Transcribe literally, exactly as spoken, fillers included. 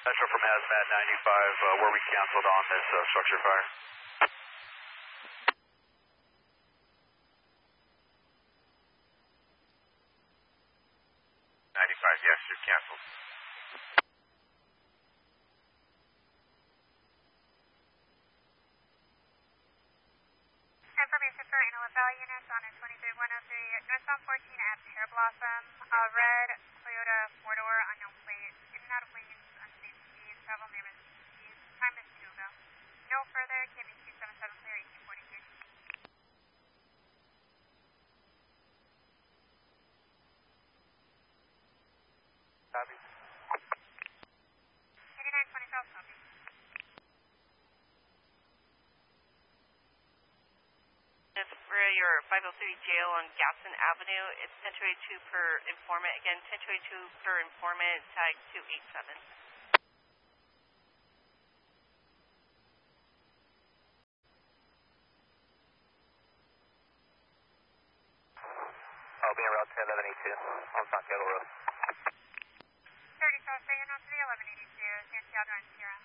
Metro from Hazmat ninety-five, uh, where we canceled on this uh, structure fire. ninety-five, yes, you're canceled. Information for Antelope Valley units on a twenty-three one oh three, northbound fourteen at Pear Blossom, uh, red Toyota four-door, unknown plate, in and out of lanes, unsafe speed, travel near Mississippi, time is two ago. No further, K B two seven seven clear, eighteen forty-three. Copy. eighty-nine twenty-five, copy. It's for your five oh three jail on Gaston Avenue. It's ten two eight two per informant. Again, ten two eight two per informant, tag two eight seven. I'll be en route to eleven eighty-two on Santiago Road. thirty South Bay, on to the eleven eighty-two, Santiago and Sierra.